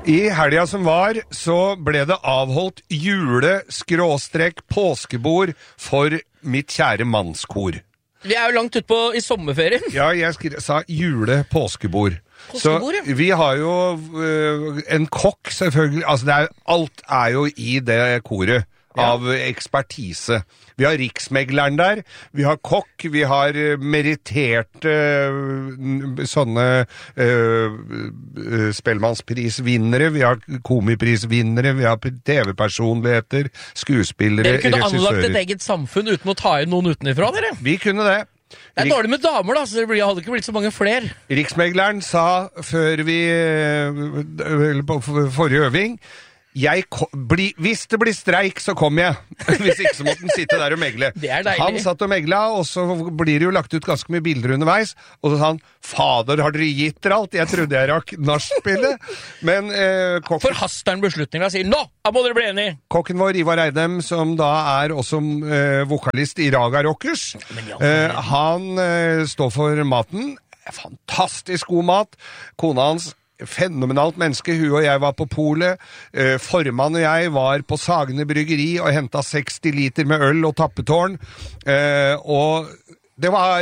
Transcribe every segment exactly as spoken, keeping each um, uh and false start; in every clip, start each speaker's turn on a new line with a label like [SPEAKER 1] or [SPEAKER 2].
[SPEAKER 1] I helga som var, så ble det avholdt jule-påskebord for mitt kjære mannskor.
[SPEAKER 2] Vi er jo langt ut på i sommerferien.
[SPEAKER 1] Ja, jeg skri- sa jule-påskebord. Så
[SPEAKER 2] Påskebord, ja.
[SPEAKER 1] vi har jo øh, en kokk, selvfølgelig. Altså, det er, alt er jo i det koret av ekspertise. Vi har riksmegleren der, vi har kokk, vi har uh, meritterte uh, sånne uh, uh, spellemannsprisvinnere, vi har komiprisvinnere, vi har T V-personligheter, skuespillere,
[SPEAKER 2] Dere kunne
[SPEAKER 1] regissører.
[SPEAKER 2] anlagt et eget samfunn uten å ta inn noen utenifra, dere.
[SPEAKER 1] Vi kunne det.
[SPEAKER 2] Det er dårlig med damer, da, så det blir- hadde ikke blitt så mange flere.
[SPEAKER 1] Riksmegleren sa før vi uh, på forrige øving, jeg ko- bli, hvis det blir streik, så kommer jeg. Hvis ikke så måtte han sitte der og megle.
[SPEAKER 2] Det er deilig.
[SPEAKER 1] Han satt og megla, og så blir det jo lagt ut ganske mye bilder underveis. Og så sa han, fader, har dere gitt dere alt? Jeg trodde jeg rakk nachspielet. Men eh, kokken,
[SPEAKER 2] Forhaster han beslutningen og sier, nå, da må dere bli enige.
[SPEAKER 1] kokken vår, Ivar Eidem, som da er også eh, vokalist i Raga Rockers, eh, han eh, står for maten. Fantastisk god mat. Kona hans, fenomenalt menneske, hun og jeg var på polet, eh, formann og jeg var på Sagene bryggeri og hentet seksti liter med øl og tappetårn, eh, og det var,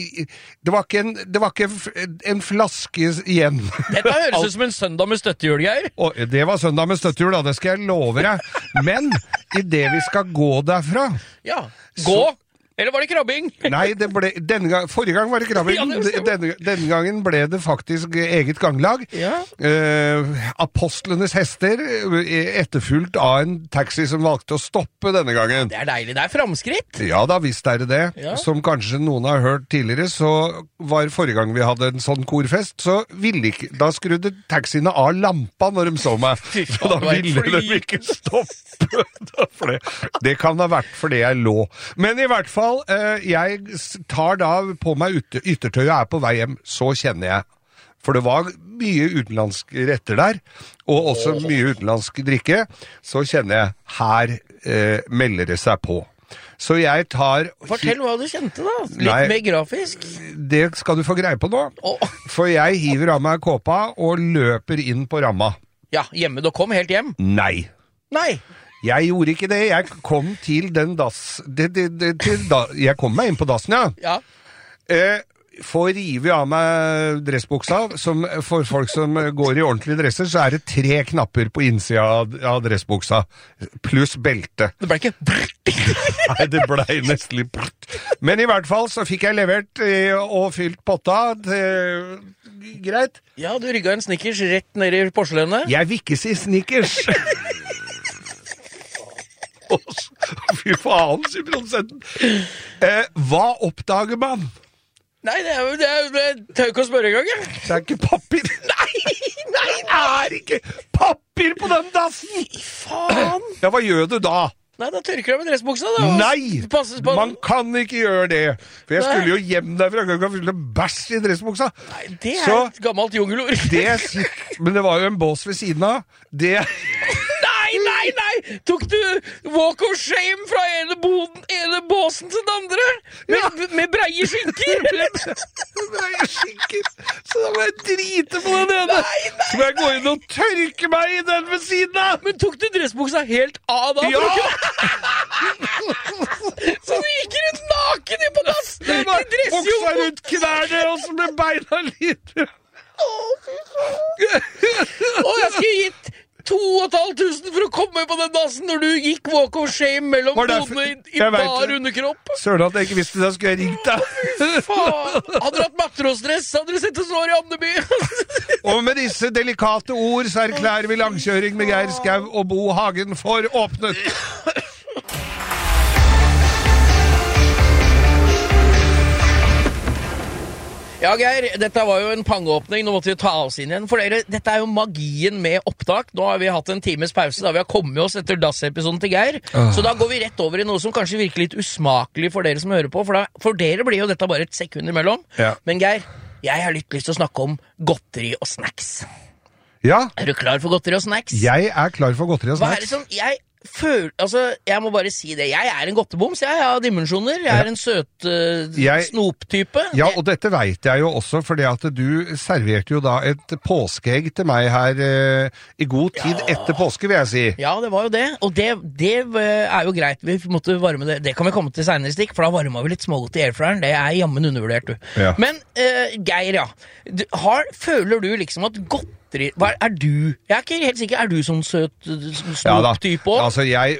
[SPEAKER 1] det var ikke, en, det var ikke en, en flaske igjen.
[SPEAKER 2] Dette høres ut som en søndag med støttehjul, Geir.
[SPEAKER 1] Og det var søndag med støttehjul, da, det skal jeg love deg. Men i det vi skal gå derfra,
[SPEAKER 2] Ja, gå. Eller var det krabbing?
[SPEAKER 1] nei, det ble, denne gang, forrige gang var det krabbing,
[SPEAKER 2] Ja, det stemmer.
[SPEAKER 1] denne, denne gangen ble det faktisk eget ganglag.
[SPEAKER 2] Ja.
[SPEAKER 1] Eh, apostlenes hester, eh, etterfulgt av en taxi som valgte å stoppe denne gangen.
[SPEAKER 2] Det er deilig, det er fremskritt.
[SPEAKER 1] Ja da, visst er det det.
[SPEAKER 2] Ja.
[SPEAKER 1] Som kanskje noen har hørt tidligere, så var forrige gang vi hadde en sånn korfest, så ville ikke, da skrudde taxiene av lampa når de så meg.
[SPEAKER 2] Fy faen,
[SPEAKER 1] Så da
[SPEAKER 2] det var helt
[SPEAKER 1] ville de
[SPEAKER 2] fly.
[SPEAKER 1] ikke stoppe. For det, det kan ha vært fordi jeg lå. Men i hvert fall, eh, jeg tar da på meg ytter, yttertøyet og er på vei hjem, så kjenner jeg. For det var mye utenlandske retter der, og også mye utenlandsk drikke, så kjenner jeg, her eh, melder det seg på. Så jeg tar...
[SPEAKER 2] Fortell hva du kjente da, litt
[SPEAKER 1] Nei.
[SPEAKER 2] mer grafisk.
[SPEAKER 1] Det skal du få greie på nå.
[SPEAKER 2] Åh.
[SPEAKER 1] For jeg hiver av meg kåpa og løper inn på ramma.
[SPEAKER 2] Ja, hjemme, du kom helt hjem.
[SPEAKER 1] Nei.
[SPEAKER 2] Nei.
[SPEAKER 1] Jeg gjorde ikke det. Jeg kom til den dass... Det, det, det, til da, jeg kom meg inn på dassen, ja.
[SPEAKER 2] Ja.
[SPEAKER 1] Eh, får rive av meg dressbuksa. Som, for folk som går i ordentlige dresser, så er det tre knapper på innsida av, av dressbuksa. Pluss belte.
[SPEAKER 2] Det ble ikke...
[SPEAKER 1] Nei, det ble nesten litt brrt. Men i hvert fall så fikk jeg levert eh, og fylt potta. Det, greit.
[SPEAKER 2] Ja, du rygget en snickers rett ned i porselenet.
[SPEAKER 1] Jeg vil ikke si snickers. Fy faen, sier produsenten. Eh, hva oppdager man?
[SPEAKER 2] Nei, det er jo... Det er, det tør ikke å spørre engang, jeg.
[SPEAKER 1] Det er ikke papir. Nei, nei, det er ikke papir på den dassen.
[SPEAKER 2] Faen.
[SPEAKER 1] Ja, hva gjør du da?
[SPEAKER 2] Nei, da tørker jeg med dressbuksa, da.
[SPEAKER 1] Nei,
[SPEAKER 2] Passes på...
[SPEAKER 1] man kan ikke gjøre det. For jeg
[SPEAKER 2] Nei.
[SPEAKER 1] skulle jo hjem derfra, jeg kan ikke fylle bæsj i dressbuksa.
[SPEAKER 2] Nei, det er
[SPEAKER 1] Så-
[SPEAKER 2] et gammelt jungelord.
[SPEAKER 1] Det sitter, men det var jo en bås ved siden av. Det...
[SPEAKER 2] Nei, nei, nei! Tok du walk of shame fra ene, boden, ene båsen til den andre? Med,
[SPEAKER 1] Ja.
[SPEAKER 2] med breie skinker?
[SPEAKER 1] Breie skinker. Så da må jeg drite på den ene.
[SPEAKER 2] Nei, nei,
[SPEAKER 1] Så må jeg gå inn og tørke meg i den ved siden av.
[SPEAKER 2] Men tok du dressbuksa helt av da?
[SPEAKER 1] Ja!
[SPEAKER 2] Så du gikk rundt naken i på dass?
[SPEAKER 1] Det var
[SPEAKER 2] I dressjobben?
[SPEAKER 1] buksa rundt knærne, og så med beina litt.
[SPEAKER 2] Og jeg skulle gitt to og et halvt tusen for å komme på den dassen når du gikk walk of shame mellom
[SPEAKER 1] Var derfor-
[SPEAKER 2] bodene i, i
[SPEAKER 1] Jeg vet
[SPEAKER 2] bar
[SPEAKER 1] det.
[SPEAKER 2] underkropp.
[SPEAKER 1] Søren at jeg ikke visste det, da skulle jeg ringt deg.
[SPEAKER 2] Faen! Hadde du hatt matrosdress, hadde du sett oss år i Andeby.
[SPEAKER 1] Og med disse delikate ord så erklærer vi langkjøring med Geir Skau og Bo Hagen for åpnet.
[SPEAKER 2] Ja, Geir, dette var jo en pangeåpning. Nå måtte vi ta oss inn igjen. For dere, dette er jo magien med opptak. Nå har vi hatt en times pause da vi har kommet oss etter dass-episoden til Geir. Så da går vi rett over i noe som kanskje virker litt usmakelig for dere som hører på. For, da, for dere blir jo dette bare et sekund imellom.
[SPEAKER 1] Ja.
[SPEAKER 2] Men Geir, jeg har litt lyst til å snakke om godteri og snacks.
[SPEAKER 1] Ja,
[SPEAKER 2] Er du klar for godteri og snacks?
[SPEAKER 1] jeg er klar for godteri og
[SPEAKER 2] Hva er det
[SPEAKER 1] snacks.
[SPEAKER 2] som... Jeg føl, altså, jeg må bare si det. Jeg er en godteboms, jeg har dimensjoner. Jeg er en søt uh,
[SPEAKER 1] jeg,
[SPEAKER 2] snoptype.
[SPEAKER 1] Ja, og dette vet jeg jo også, fordi at du serverte jo da et påskeegg til meg her uh, i god tid ja. etter påske, vil jeg si.
[SPEAKER 2] Ja, det var jo det. Og det, det er jo greit. Vi måtte varme det. Det kan vi komme til senere stikk, for da varmer vi litt smågodt i airfryeren. Det er jammen undervurdert, du. Ja. Men uh, Geir, ja. Du, har, føler du liksom at godt Hva er, er du? Jeg er ikke helt sikker. Er du sånn søt snop-type også?
[SPEAKER 1] Ja, altså, jeg,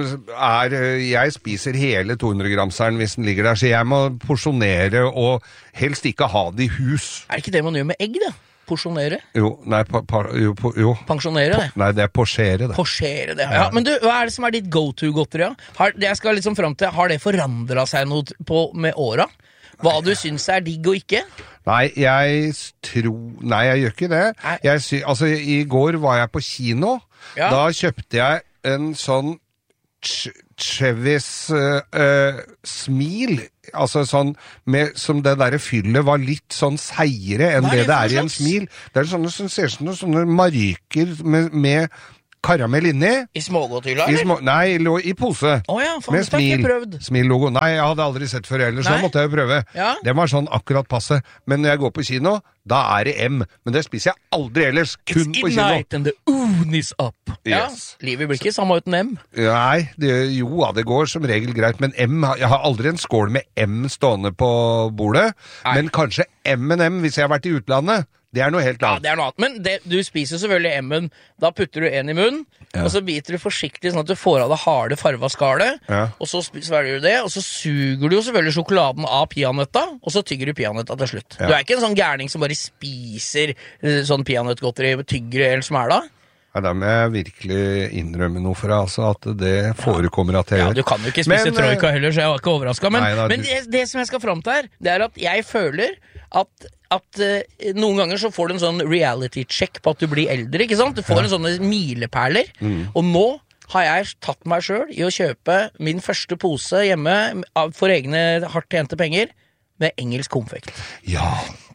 [SPEAKER 1] er, jeg spiser hele to hundre gramseren hvis den ligger der, så jeg må porsjonere og helst ikke ha det i hus.
[SPEAKER 2] Er det ikke det man gjør med egg, da? Porsjonere?
[SPEAKER 1] Jo, nei, pa, pa, jo, jo.
[SPEAKER 2] Pensjonere det?
[SPEAKER 1] Nei, det er porsjere det.
[SPEAKER 2] Porsjere det, ja. ja. Men du, hva er det som er ditt go-to-godteri? Ja? Det jeg skal liksom frem til, har det forandret seg noe på, med åra? Hva du synes er digg og ikke?
[SPEAKER 1] Nei, jeg tror... Nei, jeg gjør ikke det. Jeg sy... Altså, i går var jeg på kino. Ja. Da kjøpte jeg en sånn ch Chevis uh, uh, smil. Altså sånn, med, som det der fyllet var litt sånn seire enn det det, det er i en smil. Det er sånne som ser ut som sånne marker med... med karamell inni.
[SPEAKER 2] I smågodthylla, eller?
[SPEAKER 1] Små, nei, lå i pose.
[SPEAKER 2] Åh ja, faen, det har jeg ikke prøvd.
[SPEAKER 1] Smil-logo. Nei, jeg hadde aldri sett før heller, så da måtte jeg jo prøve. Ja? Det var sånn akkurat passe. Men når jeg går på kino, da er det M. Men det spiser jeg aldri ellers, kun
[SPEAKER 2] It's
[SPEAKER 1] på kino.
[SPEAKER 2] It's in night and the oon is up.
[SPEAKER 1] Yes.
[SPEAKER 2] Ja, livet blir ikke samme uten M.
[SPEAKER 1] Nei, det, jo, ja, det går som regel greit, men M, jeg har aldri en skål med M stående på bordet, nei. Men kanskje M and M hvis jeg har vært i utlandet. Det er noe helt annet.
[SPEAKER 2] Ja, det er noe annet. Men det, du spiser selvfølgelig M-en. Da putter du en i munnen, ja. Og så biter du forsiktig sånn at du får av det harde farva skallet, ja. Og så svelger du det, og så suger du jo selvfølgelig sjokoladen av peanøtta, og så tygger du peanøtta til slutt. Ja. Du er ikke en sånn gærning som bare spiser sånn peanøttgodteri med tyggere eller smæla.
[SPEAKER 1] Ja, da må jeg virkelig innrømme noe for deg, altså, at det forekommer at jeg
[SPEAKER 2] ja,
[SPEAKER 1] gjør.
[SPEAKER 2] Ja, du kan jo ikke spise men, troika heller, så jeg var ikke overrasket. Men,
[SPEAKER 1] nei, da,
[SPEAKER 2] men det, det som jeg skal frem til her, det er at jeg føler at, at uh, noen ganger så får du en sånn reality check på at du blir eldre, ikke sant? Du får ja. En sånne mileperler, mm. Og nå har jeg tatt meg selv i å kjøpe min første pose hjemme for egne hardt tjente penger med engelsk konfekt.
[SPEAKER 1] Ja,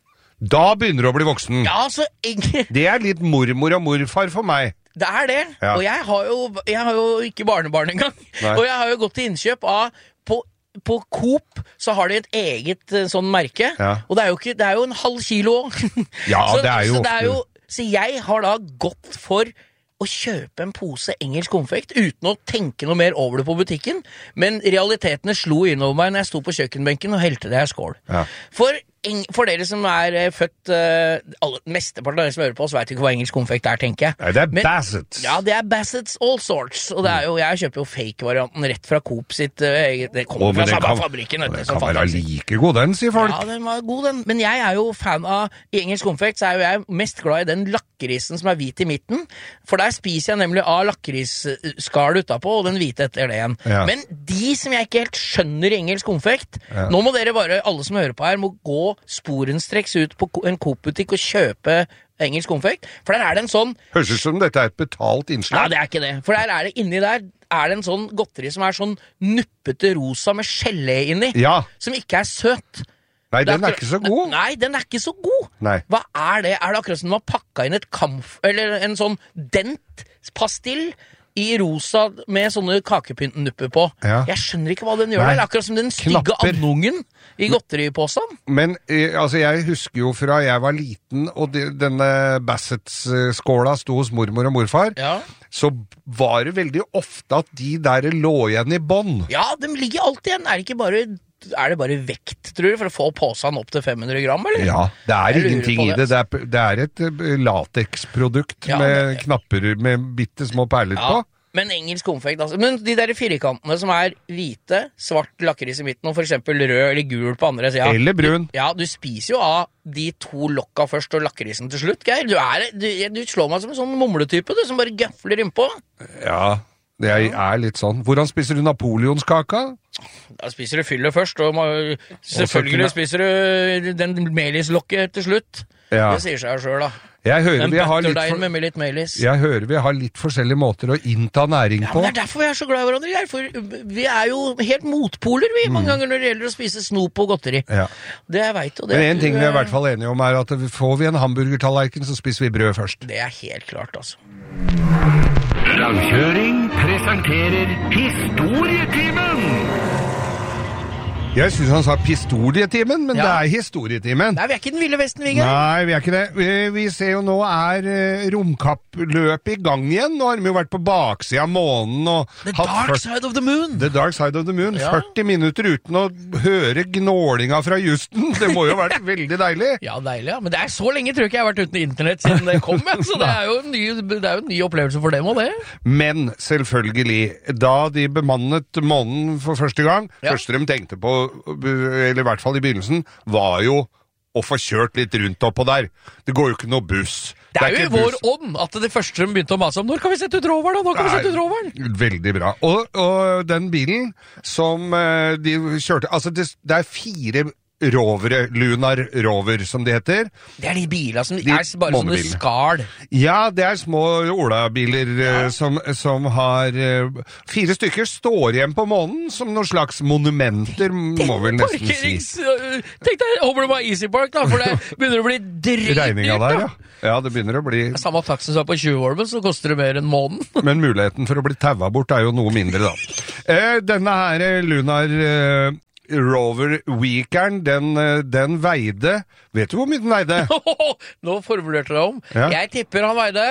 [SPEAKER 1] da begynner du å bli voksen.
[SPEAKER 2] Ja, så egentlig...
[SPEAKER 1] Det er litt mormor og morfar for meg.
[SPEAKER 2] Det er det, ja. Og jeg har, jo, jeg har jo ikke barnebarn engang. Nei. Og jeg har jo gått til innkjøp av på, på Coop så har de et eget sånn merke, ja. Og det er jo, ikke, det er jo en halv kilo.
[SPEAKER 1] Ja,
[SPEAKER 2] så,
[SPEAKER 1] det er jo...
[SPEAKER 2] Så, det er jo så jeg har da gått for å kjøpe en pose engelsk konfekt uten å tenke noe mer over det på butikken, men realitetene slo innover meg når jeg sto på kjøkkenbenken og helte det her skål. Ja. For For dere som er uh, født uh, alle, mesteparten av dere som hører på oss vet ikke hva engelsk konfekt er, tenker jeg.
[SPEAKER 1] Nei, det er Men, Bassets.
[SPEAKER 2] Ja, det er Bassets all sorts. Og det er jo, jeg kjøper jo fake-varianten rett fra Coop sitt uh, eget. Det kommer oh, fra samme kan, fabrikken.
[SPEAKER 1] Det kan være like god den, sier folk.
[SPEAKER 2] Ja, den var god den. Men jeg er jo fan av, i engelsk konfekt så er jo jeg mest glad i den lakkrisen som er hvit i midten. For der spiser jeg nemlig av lakrisskall utapå, og den hvite etter det igjen. Ja. Men de som jeg ikke helt skjønner i engelsk konfekt, ja. Nå må dere bare, alle som hører på her, må gå sporenstreks ut på en Coop-butikk og kjøpe engelsk konfekt, for der er det en sånn...
[SPEAKER 1] Høres ut som dette er et betalt innslag.
[SPEAKER 2] Ja, det er ikke det, for der er det inni der, er det en sånn godteri som er sånn nuppete rosa med gelé inni, ja. Som ikke er søt.
[SPEAKER 1] Nei, den er ikke så god.
[SPEAKER 2] Nei, den er ikke så god.
[SPEAKER 1] Nei.
[SPEAKER 2] Hva er det? Er det akkurat som de har pakket inn et kamf, eller en sånn dent-pastill, i rosa med sånne kakepyntnupper på. Ja. Jeg skjønner ikke hva den gjør. Nei. Det er akkurat som den stygge andungen i godteripåsen.
[SPEAKER 1] Men altså, jeg husker jo fra jeg var liten, og de, denne Bassets-skåla sto hos mormor og morfar, ja. Så var det veldig ofte at de der lå igjen i bånd.
[SPEAKER 2] Ja, de ligger alltid igjen. Er det ikke bare... Er det bare vekt, tror du, for å få påsen opp til fem hundre gram, eller?
[SPEAKER 1] Ja, det er ingenting i det. Det er, det er et lateksprodukt ja, med det... knapper med bitte små perler ja, på.
[SPEAKER 2] Men engelsk konfekt, altså. Men de der firkantene som er hvite, svart lakris i midten, og for eksempel rød eller gul på andre siden.
[SPEAKER 1] Eller brun.
[SPEAKER 2] Du, ja, du spiser jo av de to lokka først og lakrisen til slutt, Geir. Du, er, du, du slår meg som en sånn mumletype, du, som bare gøfler innpå.
[SPEAKER 1] Ja, det er litt sånn. Hvordan spiser du napoleonskaka?
[SPEAKER 2] Da spiser du fyllet først, og selvfølgelig spiser du den melislokket til slutt. Ja. Det sier seg selv, da.
[SPEAKER 1] Jeg hører, vi har litt
[SPEAKER 2] for... med litt melis.
[SPEAKER 1] Jeg hører vi har litt forskjellige måter å innta næring på.
[SPEAKER 2] Ja, men det er derfor vi er så glad i hverandre, Geir. For vi er jo helt motpoler, vi, mange mm. ganger når det gjelder å spise snop og godteri. Ja. Det jeg vet, og det...
[SPEAKER 1] Men en ting vi er i hvert fall enige om er at får vi en hamburgertallerken, så spiser vi brød først.
[SPEAKER 2] Det er helt klart, altså.
[SPEAKER 3] Langkjøring presenterer Historietimen!
[SPEAKER 1] Jeg synes han sa pistolietimen, men
[SPEAKER 2] Ja.
[SPEAKER 1] det er historietimen.
[SPEAKER 2] Nei, vi er ikke den ville vesten, Vigga.
[SPEAKER 1] Nei, vi er ikke det. Vi, vi ser jo nå er eh, romkappløpet i gang igjen. Nå har de jo vært på baksiden av månen og
[SPEAKER 2] The
[SPEAKER 1] hatt
[SPEAKER 2] dark
[SPEAKER 1] først-
[SPEAKER 2] side of the moon.
[SPEAKER 1] The Dark Side of the Moon.
[SPEAKER 2] Ja.
[SPEAKER 1] førti minutter uten å høre gnålinga fra Houston. Det må jo ha vært veldig deilig.
[SPEAKER 2] Ja, deilig, ja. Men det er så lenge tror jeg ikke jeg har vært uten internett siden det kom, ja. Så det er jo en ny, det er jo en ny opplevelse for dem og det.
[SPEAKER 1] Men selvfølgelig, da de bemannet månen for første gang,
[SPEAKER 2] Ja.
[SPEAKER 1] første de tenkte på, eller i hvert fall i begynnelsen, var jo å få kjørt litt rundt oppå der. Det går jo ikke noe buss.
[SPEAKER 2] Det er jo i
[SPEAKER 1] ikke
[SPEAKER 2] vår
[SPEAKER 1] buss.
[SPEAKER 2] ånd at det første de begynte å mase om, når kan vi sette ut roveren da? Når kan vi sette ut roveren?
[SPEAKER 1] Veldig bra. Og, og den bilen som eh, de kjørte, altså det, det er fire rovere, Lunar Rover som det heter.
[SPEAKER 2] Det er de bilene som
[SPEAKER 1] De
[SPEAKER 2] er bare sånne
[SPEAKER 1] månebilene.
[SPEAKER 2] skal.
[SPEAKER 1] Ja, det er små olabiler eh, som, som har eh, fire stykker står igjen på månen som noen slags monumenter, må vel nesten si.
[SPEAKER 2] Parkerings... Tenk deg, håper det var Easy Park da, for det begynner å bli dritdyrt.
[SPEAKER 1] Regninga der,
[SPEAKER 2] da.
[SPEAKER 1] ja. Ja, det begynner å bli...
[SPEAKER 2] Samme taksen som er på Tjuvholmen, så koster det mer enn månen.
[SPEAKER 1] Men muligheten for å bli taua bort er jo noe mindre, da. Eh, denne her eh, Lunar eh, Rover Weekern, den, eh, den veide... Vet du hvor mye den veide?
[SPEAKER 2] Nå formulerte du deg om.
[SPEAKER 1] Ja.
[SPEAKER 2] Jeg tipper han veide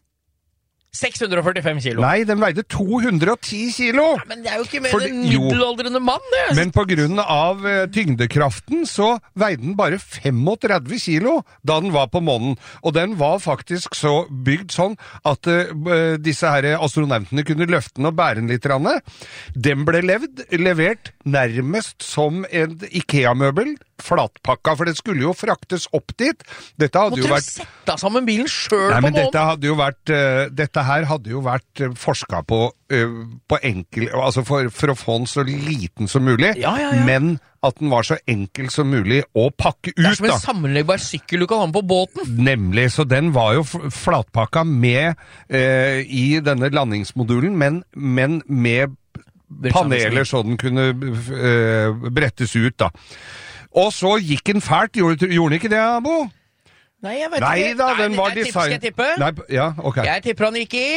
[SPEAKER 2] seks hundre og førtifem kilo.
[SPEAKER 1] Nei, den veide to hundre og ti kilo!
[SPEAKER 2] Men det er jo ikke mer
[SPEAKER 1] Fordi-
[SPEAKER 2] enn
[SPEAKER 1] jo.
[SPEAKER 2] middelaldrende mann, det.
[SPEAKER 1] Men på grunn av eh, tyngdekraften så veide den bare femogtretti kilo da den var på månen. Og den var faktisk så bygd sånn at eh, disse her astronautene kunne løfte den og bære den litt. Rann. Den ble levd, levert nærmest som en IKEA-møbel, flatpakka, for det skulle jo fraktes opp dit. Dette hadde
[SPEAKER 2] Måtte
[SPEAKER 1] jo
[SPEAKER 2] du
[SPEAKER 1] vært...
[SPEAKER 2] sette sammen bilen selv
[SPEAKER 1] Nei,
[SPEAKER 2] på
[SPEAKER 1] men dette
[SPEAKER 2] månen?
[SPEAKER 1] hadde jo vært uh, dette her hadde jo vært uh, forsket på uh, på enkel, altså for, for å få den så liten som mulig,
[SPEAKER 2] Ja, ja, ja.
[SPEAKER 1] men at den var så enkel som mulig å pakke ut,
[SPEAKER 2] Det er som en
[SPEAKER 1] da.
[SPEAKER 2] sammenleggbar sykkel du kan ha med på båten.
[SPEAKER 1] Nemlig, så den var jo f- flatpakka med uh, i denne landingsmodulen, men, men med paneler så den kunne uh, brettes ut, da. Og så gikk den fælt, gjorde, gjorde den ikke det, Abo?
[SPEAKER 2] Nei, jeg vet
[SPEAKER 1] Nei
[SPEAKER 2] ikke.
[SPEAKER 1] da, den var
[SPEAKER 2] jeg tipper,
[SPEAKER 1] design...
[SPEAKER 2] Skal jeg tippe?
[SPEAKER 1] Nei, ja, ok.
[SPEAKER 2] Jeg tipper han gikk i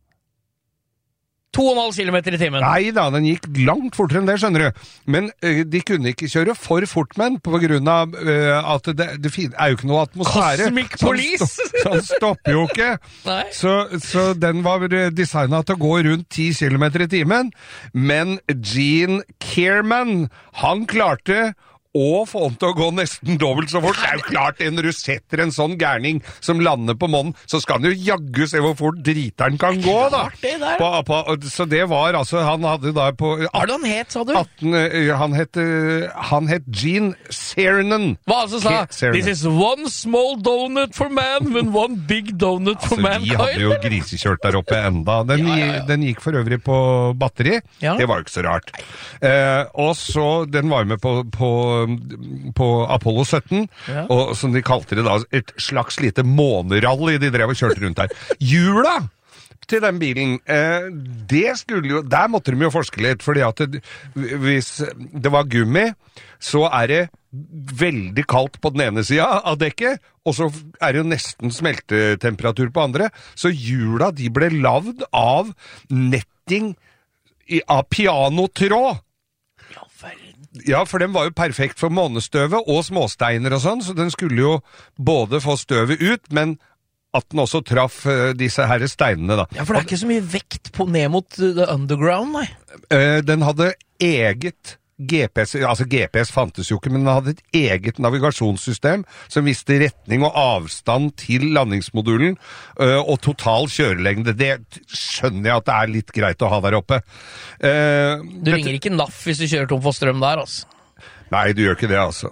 [SPEAKER 2] to og en halv kilometer i timen.
[SPEAKER 1] Nei da, den gikk langt fortere enn det, skjønner du. Men ø, de kunne ikke kjøre for fort med den, på grunn av ø, at det, det fin- er jo ikke noe atmosfære.
[SPEAKER 2] Cosmic
[SPEAKER 1] Så den
[SPEAKER 2] police!
[SPEAKER 1] sto- Så den stopper jo ikke.
[SPEAKER 2] Nei.
[SPEAKER 1] Så, så den var designet til å gå rundt ti kilometer i timen. Men Gene Kearman, han klarte å få den til å gå nesten dobbelt så fort. Det er jo klart, når du setter en sånn gærning som lander på månen, så skal den jo jaggu se hvor fort driteren kan gå, da.
[SPEAKER 2] klart det der.
[SPEAKER 1] På, på, så det var altså, han hadde da på
[SPEAKER 2] Hva er det han het, sa du?
[SPEAKER 1] atten, eh, han het, eh, han het Gene Saranen.
[SPEAKER 2] Hva altså sa?
[SPEAKER 1] Ke- Saranen.
[SPEAKER 2] This is one small donut for man, and one big donut for
[SPEAKER 1] Altså, vi hadde jo
[SPEAKER 2] mankind.
[SPEAKER 1] grisekjørt der oppe enda. Den,
[SPEAKER 2] Ja, ja, ja.
[SPEAKER 1] den gikk for øvrig på batteri.
[SPEAKER 2] Ja.
[SPEAKER 1] Det var jo ikke så rart. Eh, og så, den var jo med på, på, på Apollo sytten,
[SPEAKER 2] Ja.
[SPEAKER 1] og som de kalte det da, et slags lite månerally de drev og kjørte rundt her. Hjula til den bilen, eh, det skulle jo, der måtte de jo forske litt, fordi at det, hvis det var gummi, så er det veldig kaldt på den ene sida av dekket, og så er det jo nesten smeltetemperatur på andre, så hjula de ble lavd av netting i, av pianotråd.
[SPEAKER 2] Ja, verden.
[SPEAKER 1] Ja, for den var jo perfekt for månestøvet og småsteiner og sånn, så den skulle jo både få støvet ut, men at den også traff uh, disse her steinene, da.
[SPEAKER 2] Ja, for det er ikke så mye vekt på ned mot uh, the underground, nei.
[SPEAKER 1] Uh, den hadde eget G P S, altså G P S fantes jo ikke, men den hadde et eget navigasjonssystem som visste retning og avstand til landingsmodulen, uh, og total kjørelengde. Det skjønner jeg at det er litt greit å ha der oppe. Uh,
[SPEAKER 2] Du
[SPEAKER 1] dette-
[SPEAKER 2] ringer ikke N A F hvis du kjører tom for strøm der, altså.
[SPEAKER 1] Nei, du gjør ikke det, altså.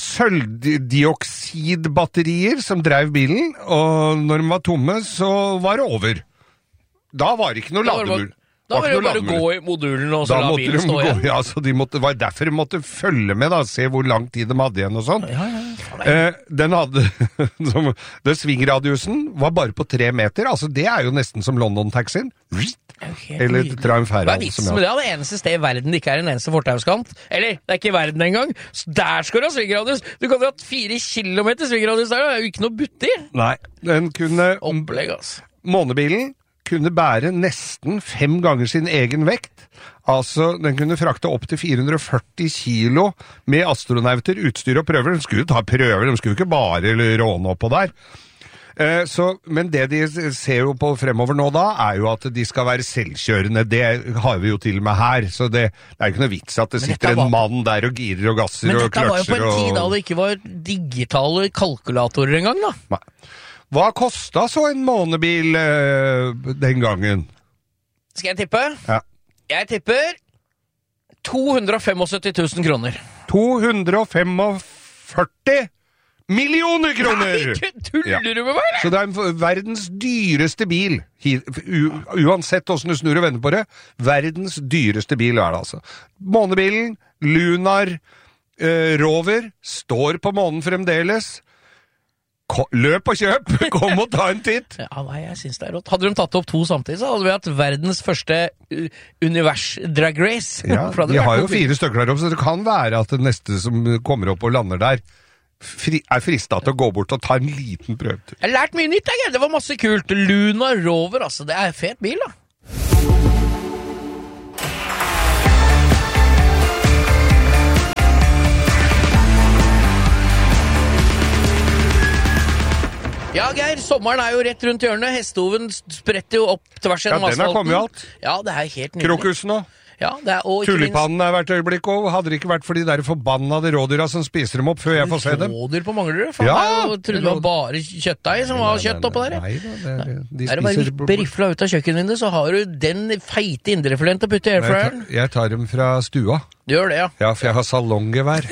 [SPEAKER 1] Sølvdioksidbatterier som drev bilen, og når de var tomme, så var det over. Da var det ikke noe
[SPEAKER 2] Da var det bare-
[SPEAKER 1] lademur.
[SPEAKER 2] Da var det jo bare å
[SPEAKER 1] lademur.
[SPEAKER 2] gå i modulen og så
[SPEAKER 1] Da
[SPEAKER 2] la
[SPEAKER 1] måtte
[SPEAKER 2] bilen
[SPEAKER 1] de
[SPEAKER 2] stå
[SPEAKER 1] gå,
[SPEAKER 2] igjen.
[SPEAKER 1] ja, så de måtte, det var derfor de måtte følge med, da, se hvor lang tid de hadde igjen og sånn.
[SPEAKER 2] Ja, ja, ja.
[SPEAKER 1] Eh, den hadde, som, den svingradiusen var bare på tre meter, altså det er jo nesten som London-taxien. Eller
[SPEAKER 2] Hva
[SPEAKER 1] Triumphera.
[SPEAKER 2] er vitsen med det? Det er det eneste sted i verden det ikke er en eneste fortauskant. Eller, det er ikke i verden engang. Så der skal du ha svingradius. Du kan jo ha fire kilometer svingradius der, det er jo ikke noe butti.
[SPEAKER 1] Nei, den kunne...
[SPEAKER 2] Opplegg, altså.
[SPEAKER 1] Månebilen kunne bære nesten fem ganger sin egen vekt. Altså, den kunne frakte opp til fire hundre og førti kilo med astronauter, utstyr og prøver. De skulle jo ta prøver, de skulle jo ikke bare råne oppå der. Eh, så, men det de ser jo på fremover nå da, er jo at de skal være selvkjørende. Det har vi jo til og med her, så det, det er jo ikke noe vits at det sitter en mann der og girer og gasser og kløtsjer.
[SPEAKER 2] Men dette var jo på en tid da det ikke var digitale kalkulatorer engang da.
[SPEAKER 1] Nei. Hva kostet så en månebil eh, den gangen?
[SPEAKER 2] Skal jeg tippe?
[SPEAKER 1] Ja.
[SPEAKER 2] Jeg tipper to hundre og syttifem tusen kroner.
[SPEAKER 1] to hundre og førtifem millioner kroner!
[SPEAKER 2] Nei, tuller du med meg, eller?
[SPEAKER 1] Så det er verdens dyreste bil, uansett hvordan du snur og vender på det, verdens dyreste bil er det altså. Månebilen, Lunar, eh, Rover, står på månen fremdeles. Ko- løp og kjøp, kom og ta en titt.
[SPEAKER 2] Ja, nei, jeg synes det er rått. Hadde de tatt opp to samtidig, så hadde vi hatt verdens første uh, univers-drag race.
[SPEAKER 1] Ja, de har jo fire stykker der oppe, så det kan være at det neste som kommer opp og lander der, Fri, er fristet til å gå bort og ta en liten prøvetur.
[SPEAKER 2] Jeg har lært mye nytt, jeg. Det var masse kult. Lunar Rover, altså. Det er en fet bil, da. Ja, Geir, sommeren er jo rett rundt hjørnet. Hestehoven spretter jo opp tvers gjennom asfalten.
[SPEAKER 1] Ja, den har kommet i alt.
[SPEAKER 2] Ja, det er helt nydelig.
[SPEAKER 1] Krokusen også.
[SPEAKER 2] Ja, det er, og
[SPEAKER 1] Tulipanen er hvert øyeblikk, og hadde det ikke vært for de der forbannede rådyra som spiser dem opp før jeg får se dem.
[SPEAKER 2] Rådyr på Manglerud? Faen,
[SPEAKER 1] Ja,
[SPEAKER 2] jeg trodde det var bare kjøttdeig som var kjøtt oppå der.
[SPEAKER 1] Nei, nei, nei, nei, de
[SPEAKER 2] Er det bare
[SPEAKER 1] spiser...
[SPEAKER 2] litt berifla ut av kjøkkenvinduet, så har du den feite indrefileten å putte i
[SPEAKER 1] Jeg tar,
[SPEAKER 2] airfryeren.
[SPEAKER 1] jeg tar dem fra stua.
[SPEAKER 2] Du gjør det, ja.
[SPEAKER 1] Ja, for jeg har salonggevær.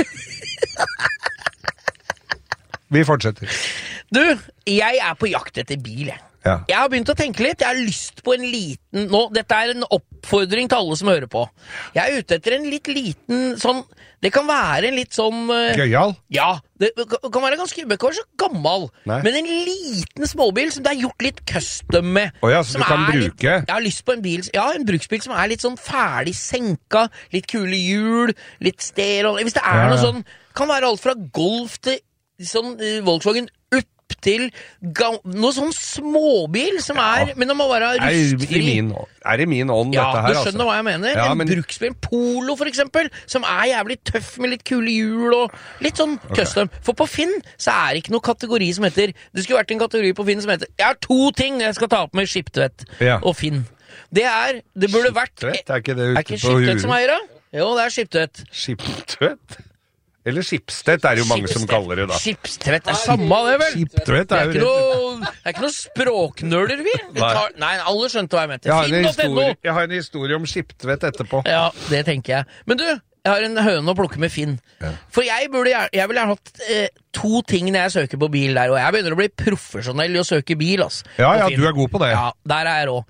[SPEAKER 1] Vi fortsetter.
[SPEAKER 2] Du, jeg er på jakt etter bil, jeg.
[SPEAKER 1] Ja.
[SPEAKER 2] Jeg har begynt å tenke litt. Jeg har lyst på en liten... Nå, dette er en oppfordring til alle som hører på. Jeg er ute etter en litt liten sånn... Det kan være en litt sånn... Uh,
[SPEAKER 1] Gøyal?
[SPEAKER 2] ja, det kan være ganske... Det kan være så gammel.
[SPEAKER 1] Nei.
[SPEAKER 2] Men en liten småbil som det er gjort litt custom med.
[SPEAKER 1] Åja, så
[SPEAKER 2] som
[SPEAKER 1] du kan
[SPEAKER 2] er
[SPEAKER 1] bruke?
[SPEAKER 2] Litt, jeg har lyst på en bil... Ja, en bruksbil som er litt sånn ferdig senka. Litt kule hjul. Litt stereo... Hvis det er
[SPEAKER 1] Ja.
[SPEAKER 2] noe sånn... Kan være alt fra Golf til sånn uh, Volkswagen Upp til noe sånn småbil som er,
[SPEAKER 1] Ja.
[SPEAKER 2] men det må være rustfri.
[SPEAKER 1] Er i min, er i min ånd,
[SPEAKER 2] Ja,
[SPEAKER 1] dette her,
[SPEAKER 2] du skjønner
[SPEAKER 1] altså.
[SPEAKER 2] hva jeg mener.
[SPEAKER 1] Ja,
[SPEAKER 2] en
[SPEAKER 1] men-
[SPEAKER 2] bruksbil, Polo for eksempel, som er jævlig tøff med litt kule hjul og litt sånn custom. For på Finn så er det ikke noe kategori som heter, det skulle vært en kategori på Finn som heter, jeg har to ting jeg skal ta opp med Skiptvet
[SPEAKER 1] Ja.
[SPEAKER 2] og Finn. Det er, det burde vært...
[SPEAKER 1] Skiptvet, er ikke det ute
[SPEAKER 2] Er ikke
[SPEAKER 1] på
[SPEAKER 2] Skiptvet
[SPEAKER 1] huet?
[SPEAKER 2] som eier det? Jo, det er Skiptvet.
[SPEAKER 1] Skiptvet? Eller Skipstedt er det jo mange som kaller det da.
[SPEAKER 2] Skipstvet er samme det, vel?
[SPEAKER 1] Skiptvet
[SPEAKER 2] Det
[SPEAKER 1] er
[SPEAKER 2] er
[SPEAKER 1] jo
[SPEAKER 2] ikke
[SPEAKER 1] rett.
[SPEAKER 2] noe, det er ikke noe språknøler, vi. vi
[SPEAKER 1] Nei.
[SPEAKER 2] tar, nei, alle skjønte hva jeg mente.
[SPEAKER 1] Jeg har, en
[SPEAKER 2] Finn punkt no.
[SPEAKER 1] historie, jeg har en historie om Skiptvet etterpå.
[SPEAKER 2] Ja, det tenker jeg. Men du, jeg har en høne å plukke med Finn.
[SPEAKER 1] Ja.
[SPEAKER 2] For jeg, burde, jeg, jeg ville ha hatt eh, to ting når jeg søker på bil der, og jeg begynner å bli profesjonell i å søke bil, altså.
[SPEAKER 1] Ja,
[SPEAKER 2] på
[SPEAKER 1] ja,
[SPEAKER 2] Finn.
[SPEAKER 1] du er god på det.
[SPEAKER 2] Ja, der er jeg rå.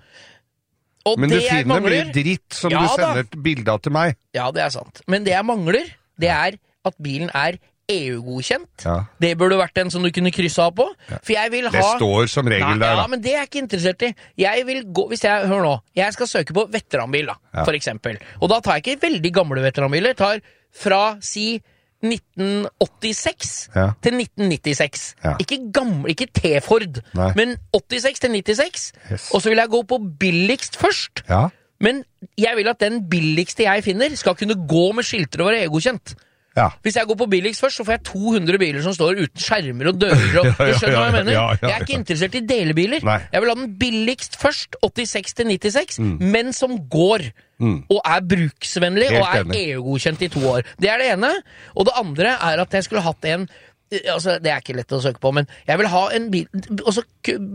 [SPEAKER 2] Og
[SPEAKER 1] Men du
[SPEAKER 2] det jeg
[SPEAKER 1] finner
[SPEAKER 2] mangler,
[SPEAKER 1] mye dritt som
[SPEAKER 2] Ja,
[SPEAKER 1] du
[SPEAKER 2] da.
[SPEAKER 1] sender et bilde av til meg.
[SPEAKER 2] Ja, det er sant. Men det jeg mangler, det er at bilen er E U-godkjent.
[SPEAKER 1] Ja.
[SPEAKER 2] Det burde vært en som du kunne krysse av på. For jeg vil ha...
[SPEAKER 1] Det står som regel
[SPEAKER 2] Nei,
[SPEAKER 1] der,
[SPEAKER 2] ja,
[SPEAKER 1] da.
[SPEAKER 2] men det er jeg ikke interessert i. Jeg vil gå, hvis jeg, hør nå, jeg skal søke på veteranbil, da,
[SPEAKER 1] Ja.
[SPEAKER 2] for eksempel. Og da tar jeg ikke veldig gamle veteranbiler. Jeg tar fra, si, nitten åttiseks
[SPEAKER 1] Ja.
[SPEAKER 2] til nitten nittiseks.
[SPEAKER 1] Ja.
[SPEAKER 2] Ikke gamle, ikke T-Ford,
[SPEAKER 1] Nei.
[SPEAKER 2] men åttiseks til nittiseks.
[SPEAKER 1] Yes.
[SPEAKER 2] Og så vil jeg gå på billigst først.
[SPEAKER 1] Ja.
[SPEAKER 2] Men jeg vil at den billigste jeg finner, skal kunne gå med skilter og være E U-godkjent.
[SPEAKER 1] Ja.
[SPEAKER 2] Hvis jeg går på billigst først, så får jeg to hundre biler som står uten skjermer og dører. Og,
[SPEAKER 1] Ja, ja,
[SPEAKER 2] du skjønner hva jeg
[SPEAKER 1] ja,
[SPEAKER 2] mener?
[SPEAKER 1] ja, ja,
[SPEAKER 2] Jeg er ikke
[SPEAKER 1] ja.
[SPEAKER 2] interessert i delebiler.
[SPEAKER 1] Nei.
[SPEAKER 2] Jeg vil ha den billigst først, åttiseks til nittiseks, men som går. Og er bruksvennlig,
[SPEAKER 1] Helt
[SPEAKER 2] og er
[SPEAKER 1] enig.
[SPEAKER 2] E U-godkjent i to år. Det er det ene. Og det andre er at jeg skulle hatt en altså, det er ikke lett å søke på, men jeg vil ha en bil altså,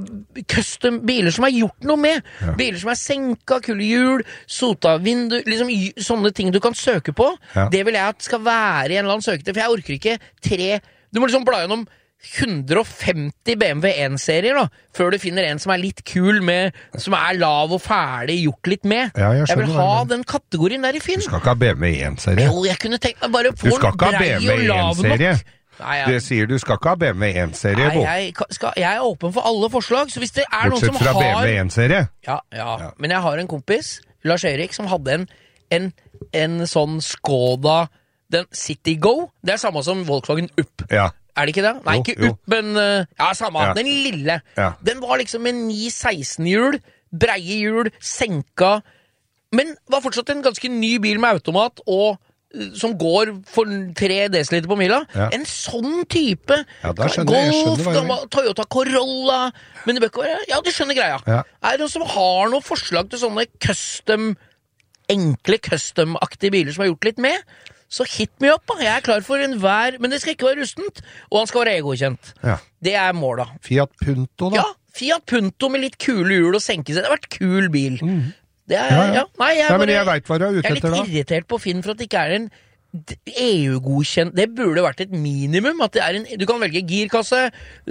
[SPEAKER 2] custom biler som er gjort noe med.
[SPEAKER 1] Ja.
[SPEAKER 2] Biler som er senka, kule hjul, sota vindu, liksom y- sånne ting du kan søke på.
[SPEAKER 1] Ja.
[SPEAKER 2] Det vil jeg at skal være i en eller annen søketid, for jeg orker ikke tre Du må liksom bla gjennom hundre og femti B M W én-serier da, før du finner en som er litt kul, med, som er lav og ferdig gjort litt med.
[SPEAKER 1] Ja, jeg skjønner
[SPEAKER 2] vil
[SPEAKER 1] hva
[SPEAKER 2] ha
[SPEAKER 1] du mener.
[SPEAKER 2] den kategorien der i Finn.
[SPEAKER 1] Du skal ikke ha B M W én-serie.
[SPEAKER 2] Jo, jeg kunne tenkt meg bare
[SPEAKER 1] Du
[SPEAKER 2] få
[SPEAKER 1] skal
[SPEAKER 2] en
[SPEAKER 1] ikke ha B
[SPEAKER 2] brei
[SPEAKER 1] M W
[SPEAKER 2] og lav
[SPEAKER 1] én-serie.
[SPEAKER 2] nok. Nei, jeg,
[SPEAKER 1] Det sier du skal ikke ha B M W én-serie,
[SPEAKER 2] nei
[SPEAKER 1] Bo.
[SPEAKER 2] jeg, skal, jeg er åpen for alle forslag, så hvis det er
[SPEAKER 1] Bortsett
[SPEAKER 2] noen som
[SPEAKER 1] fra B M
[SPEAKER 2] har
[SPEAKER 1] W én-serie.
[SPEAKER 2] ja, ja, men jeg har en kompis, Lars Erik, som hadde en, en, en sånn Skoda, den City Go. Det er samme som Volkswagen Upp.
[SPEAKER 1] Ja.
[SPEAKER 2] Er det ikke det? Nei,
[SPEAKER 1] Jo,
[SPEAKER 2] ikke
[SPEAKER 1] jo.
[SPEAKER 2] Upp, men uh, ja, samme.
[SPEAKER 1] Ja.
[SPEAKER 2] Den lille.
[SPEAKER 1] Ja.
[SPEAKER 2] Den var liksom en ni seksten hjul breie hjul, senka, men var fortsatt en ganske ny bil med automat og som går for tre desiliter på mila. Ja. En sånn type
[SPEAKER 1] ja, skjønner,
[SPEAKER 2] Golf, gammel, Toyota Corolla, men det bør ikke være, ja, du skjønner greia. Ja. Er det noen som har noen forslag til sånne custom, enkle custom-aktige biler som har gjort litt med? Så hit me up, da. Jeg er klar for en hver, men det skal ikke være rustent, og han skal være e-godkjent. Ja. Det er målet.
[SPEAKER 1] Fiat Punto, da?
[SPEAKER 2] Ja, Fiat Punto med litt kule hjul og senke seg. Det har vært kul bil. Mm. Det er,
[SPEAKER 1] ja, ja.
[SPEAKER 2] Ja. Nei, jeg,
[SPEAKER 1] ja, men jeg vet hva du er ute etter da.
[SPEAKER 2] Jeg er litt irritert på Finn for at det ikke er en E U-godkjent. Det burde vært et minimum. At det er en, du kan velge girkasse,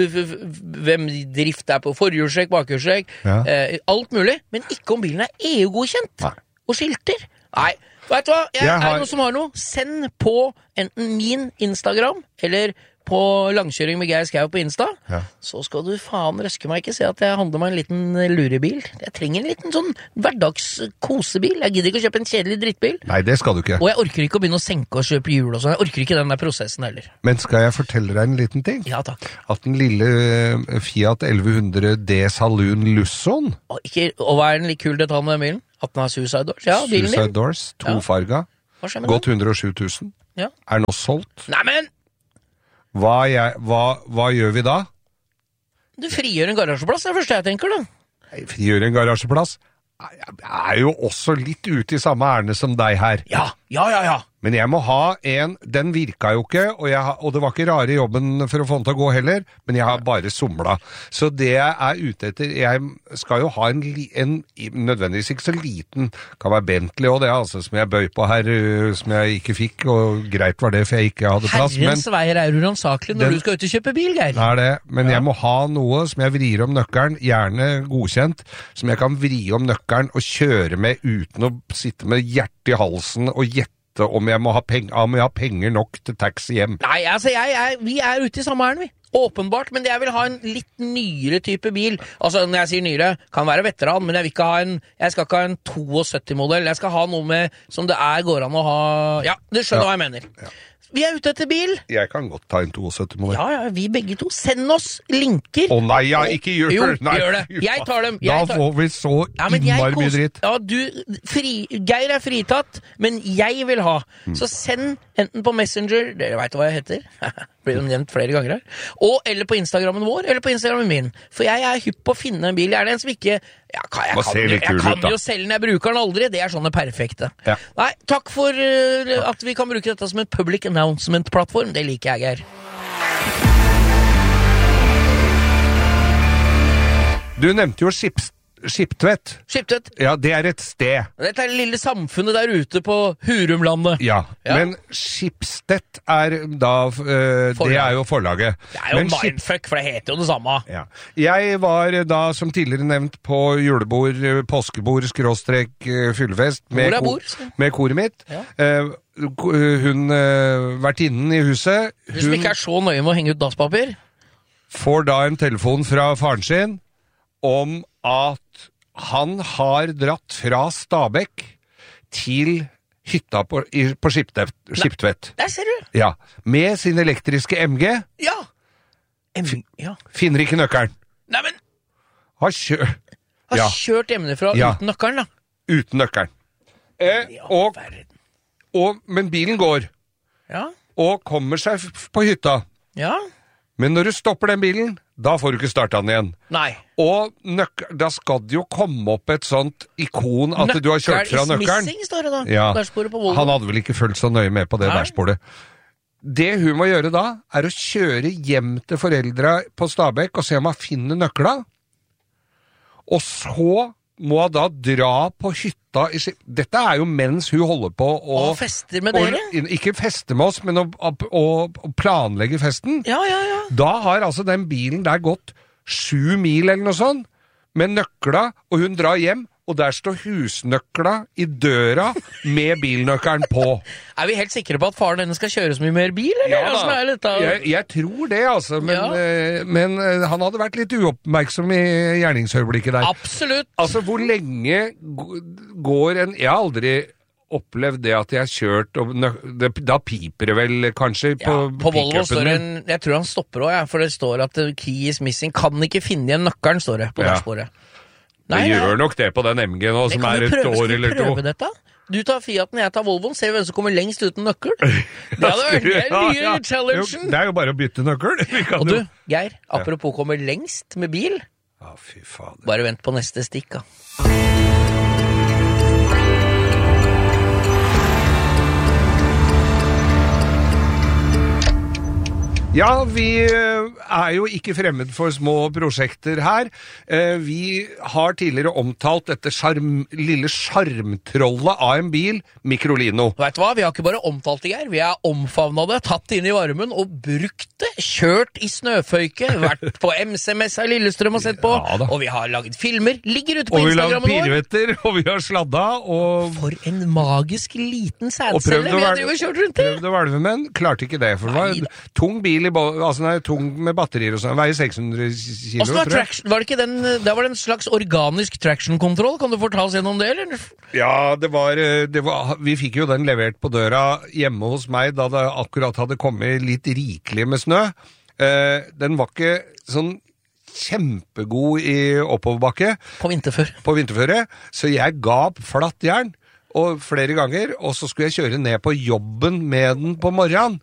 [SPEAKER 2] hvem drift er på forhjulstrekk, bakhjulstrekk, ja. eh, alt mulig, men ikke om bilen er E U-godkjent. Og skilter. Nei, vet du hva? Jeg, jeg har... Er det noe som har noe? Send på enten min Instagram, eller på langkjøring med Geir Skau på Insta, ja. Så skal du faen røske meg ikke se at jeg handler meg en liten lurebil. Jeg trenger en liten sånn hverdagskosebil. Jeg gidder ikke å kjøpe en kjedelig drittbil.
[SPEAKER 1] Nei, det skal du ikke.
[SPEAKER 2] Og jeg orker ikke å begynne å senke og kjøpe hjul og sånn. Jeg orker ikke den der prosessen heller.
[SPEAKER 1] Men skal jeg fortelle deg en liten ting?
[SPEAKER 2] Ja, takk.
[SPEAKER 1] At den lille Fiat elleve hundre D Saloon Lusson...
[SPEAKER 2] Og, ikke, og hva er den litt kul detalj med den bilen? At den har Suicide Doors? Ja, bilen
[SPEAKER 1] Suicide din. Doors, tofarga.
[SPEAKER 2] Ja.
[SPEAKER 1] Gått hundre og sju tusen. Ja. Er nå solgt.
[SPEAKER 2] Nei, men...
[SPEAKER 1] Hva, jeg, hva, hva gjør vi da?
[SPEAKER 2] Du frigjør en garasjeplass, det er det første jeg tenker da.
[SPEAKER 1] Jeg frigjør en garasjeplass? Jeg er jo også litt ute i samme ærne som deg her.
[SPEAKER 2] Ja, ja, ja, ja.
[SPEAKER 1] Men jeg må ha en, den virka jo ikke, og, jeg, og det var ikke rare jobben for å få den til å gå heller, men jeg har bare somla. Så det jeg er ute etter, jeg skal jo ha en, en nødvendigvis ikke så liten, kan være Bentley og det, altså, som jeg bøy på her, som jeg ikke fikk, og greit var det, for jeg ikke hadde plass.
[SPEAKER 2] Herrens men, veier er uransakelig når den, du skal ut og kjøpe bil, Geir.
[SPEAKER 1] Det er det, men ja. Jeg må ha noe som jeg vrir om nøkkelen, gjerne godkjent, som jeg kan vri om nøkkelen og kjøre med uten å sitte med hjertet i halsen og gjette om jeg må ha, peng, om jeg har penger nok til taxi hjem.
[SPEAKER 2] Nei, altså, jeg, jeg, vi er ute i samme ærend, vi. Åpenbart, men jeg vil ha en litt nyere type bil. Altså, når jeg sier nyere, kan være veteran, men jeg vil ikke ha en, jeg skal ikke ha en syttifire-modell. Jeg skal ha noe med, som det er går an å ha, ja, du skjønner ja. Hva jeg mener. Ja. Vi er ute etter bil.
[SPEAKER 1] Jeg kan godt ta en syttifire-modell.
[SPEAKER 2] Ja, ja, vi begge to. Send oss linker.
[SPEAKER 1] Å nei, ja, ikke gjør det.
[SPEAKER 2] Jo,
[SPEAKER 1] nei.
[SPEAKER 2] Gjør det. Jeg tar dem. Jeg
[SPEAKER 1] da
[SPEAKER 2] tar...
[SPEAKER 1] får vi så
[SPEAKER 2] ja,
[SPEAKER 1] innmari mye dritt.
[SPEAKER 2] Ja, du, fri... Geir er fritatt, men jeg vil ha. Mm. Så send enten på Messenger, dere vet hva jeg heter. Blir jo nevnt flere ganger her. Og, eller på Instagrammen vår, eller på Instagrammen min. For jeg er hypp på å finne en bil. Jeg er den som ikke... Ja, jeg kan, jeg kan, jeg kan jo selge den, jeg bruker den aldri. Det er sånne perfekte. Ja. Nei, takk for uh, at vi kan bruke dette som en public announcement-plattform. Det liker jeg, Geir.
[SPEAKER 1] Du nevnte jo Skips Skiptvet.
[SPEAKER 2] Skiptvet.
[SPEAKER 1] Ja, det er et sted.
[SPEAKER 2] Dette er det lille samfunnet der ute på Hurumlandet.
[SPEAKER 1] Ja, ja. Men Schibsted er da, øh, det er jo forlaget.
[SPEAKER 2] Det er jo men mindfuck, for det heter jo det samme.
[SPEAKER 1] Ja. Jeg var da, som tidligere nevnt, på julebord, påskebord, skråstrek, fyllefest med, ko med koret mitt. Ja. Uh, hun, uh, vertinnen i huset.
[SPEAKER 2] Hun som ikke er så nøye med å henge ut dasspapir.
[SPEAKER 1] Får da en telefon fra faren sin om at han har dratt fra Stabekk til hytta på, i, på Skiptvet.
[SPEAKER 2] Der ser du.
[SPEAKER 1] Ja, med sin elektriske M G.
[SPEAKER 2] Ja. M G, ja.
[SPEAKER 1] Finner ikke nøkkelen.
[SPEAKER 2] Nei, men...
[SPEAKER 1] Har kjørt...
[SPEAKER 2] Har ja. Kjørt hjemmefra ja. Uten nøkkelen, da.
[SPEAKER 1] Uten nøkkelen. Eh, ja, og, og, men bilen går.
[SPEAKER 2] Ja.
[SPEAKER 1] Og kommer seg på hytta.
[SPEAKER 2] Ja.
[SPEAKER 1] Men når du stopper den bilen, da får du ikke starta den igjen.
[SPEAKER 2] Nei.
[SPEAKER 1] Og da skal det jo komme opp et sånt ikon at Nøkker du har kjørt fra nøkkelen.
[SPEAKER 2] Missing, står det da.
[SPEAKER 1] Ja.
[SPEAKER 2] Dashbordet på Volvo.
[SPEAKER 1] Han hadde vel ikke følt så nøye med på det dashbordet. Det hun må gjøre da, er å kjøre hjem til foreldra på Stabekk og se om han finner nøkla. Og så må han da dra på hytta i Skip... Dette er jo mens hun holder på å...
[SPEAKER 2] Og fester med dere?
[SPEAKER 1] Og, ikke feste med oss, men å, å, å planlegge festen.
[SPEAKER 2] Ja, ja, ja.
[SPEAKER 1] Da har altså den bilen der gått sju mil eller noe sånt, med nøkla, og hun drar hjem, og der står husnøkla i døra med bilnøkkelen på.
[SPEAKER 2] Er vi helt sikre på at faren henne skal kjøre så mye mer bil, eller?
[SPEAKER 1] Ja da, er dette... jeg, jeg tror det, altså, men, ja. eh, men eh, han hadde vært litt uoppmerksom i gjerningsøyeblikket der.
[SPEAKER 2] Absolutt.
[SPEAKER 1] Altså, hvor lenge går en... Jeg har aldri opplevd det at jeg har kjørt, og det, da piper det vel kanskje på,
[SPEAKER 2] ja, på Volvo står en, jeg tror han stopper også, ja, for det står at key is missing, kan ikke finne igjen nøkkelen, står det på ja. Dashbordet. Nei,
[SPEAKER 1] det
[SPEAKER 2] nei.
[SPEAKER 1] gjør nok det på den M G nå, som er et
[SPEAKER 2] prøve,
[SPEAKER 1] år eller to.
[SPEAKER 2] Prøve dette? Du tar Fiaten, jeg tar Volvoen, ser vi hvem som kommer lengst uten nøkkel. Det hadde vært det er nye
[SPEAKER 1] ja, ja.
[SPEAKER 2] challengen.
[SPEAKER 1] Det er jo bare å bytte nøkkel. Vi kan
[SPEAKER 2] Og du,
[SPEAKER 1] jo...
[SPEAKER 2] Geir, apropos kommer lengst med bil,
[SPEAKER 1] Ja, fy fader.
[SPEAKER 2] bare vent på neste stikk, da.
[SPEAKER 1] Ja, vi er jo ikke fremmed for små prosjekter her. Vi har tidligere omtalt dette charm, lille skjermtrollet av en bil, Microlino.
[SPEAKER 2] Vet du hva, vi har ikke bare omtalt det, Geir. Vi har omfavnet det, tatt det inn i varmen og brukt det. Kjørt i snøføyke, vært på M C M S i Lillestrøm og sett på.
[SPEAKER 1] Ja, da.
[SPEAKER 2] Og vi har laget filmer, ligger ute på
[SPEAKER 1] Og vi har
[SPEAKER 2] Instagrammen vår.
[SPEAKER 1] piruetter, og vi har sladda, og...
[SPEAKER 2] For en magisk liten
[SPEAKER 1] Og
[SPEAKER 2] sædcelle
[SPEAKER 1] prøvde å
[SPEAKER 2] vi har
[SPEAKER 1] vel-
[SPEAKER 2] drivet og kjørt rundt i.
[SPEAKER 1] prøvde å valve med den, klarte ikke det, for det var
[SPEAKER 2] Nei.
[SPEAKER 1] en tung bil i bo- altså den er tung med batterier og sånn, veier seks hundre kilo,
[SPEAKER 2] Hvordan var
[SPEAKER 1] tror jeg.
[SPEAKER 2] traction? Var det ikke den, der var det en slags organisk traction-kontroll? Kan du fortelle oss gjennom det, eller?
[SPEAKER 1] Ja, det var, det var, vi fikk jo den levert på døra hjemme hos meg da det akkurat hadde kommet litt rikelig med snø. Eh, den var ikke sånn kjempegod i oppoverbakke
[SPEAKER 2] På vinterfør.
[SPEAKER 1] på vinterføre, så jeg ga flatt jern og flere ganger, og så skulle jeg kjøre ned på jobben med den på morgenen.